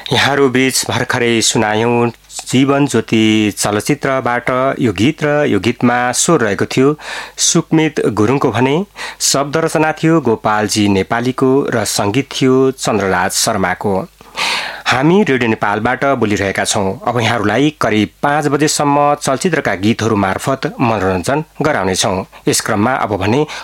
यहाँहरू बीच भर्खरै सुनायौं जीवन ज्योति चलचित्रबाट यो गीत र यो गीतमा स्वर रहेको थियो सुकमित गुरुङको भने शब्द रचना थियो गोपालजी नेपालीको र संगीत थियो चन्द्रराज शर्माको। हामी रेडियो नेपालबाट बोलिरहेका छौं। अब यहाँहरूलाई करिब 5 बजेसम्म चलचित्रका गीतहरू मार्फत मनोरञ्जन गराउनेछौं। यस क्रममा अब भने